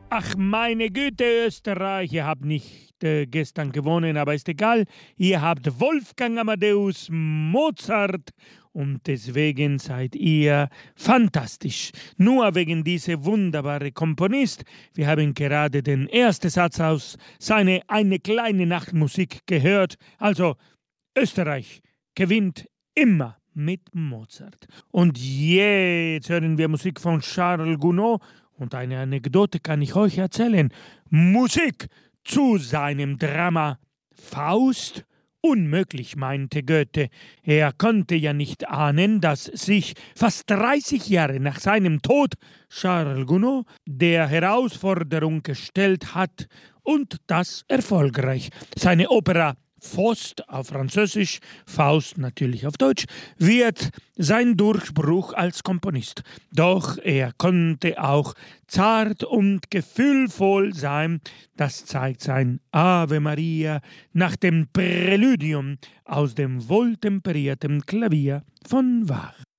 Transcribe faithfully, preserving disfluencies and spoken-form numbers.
Ach, meine Güte, Österreich, ihr habt nicht äh, gestern gewonnen, aber ist egal. Ihr habt Wolfgang Amadeus Mozart und deswegen seid ihr fantastisch. Nur wegen dieser wunderbare Komponist. Wir haben gerade den ersten Satz aus seiner Eine kleine Nachtmusik gehört. Also, Österreich gewinnt immer mit Mozart. Und jetzt hören wir Musik von Charles Gounod. Und eine Anekdote kann ich euch erzählen. Musik zu seinem Drama Faust? Unmöglich, meinte Goethe. Er konnte ja nicht ahnen, dass sich fast dreißig Jahre nach seinem Tod Charles Gounod der Herausforderung gestellt hat und das erfolgreich. Seine Opera Faust auf Französisch, Faust natürlich auf Deutsch, wird sein Durchbruch als Komponist. Doch er konnte auch zart und gefühlvoll sein. Das zeigt sein Ave Maria nach dem Präludium aus dem wohltemperierten Klavier von Bach.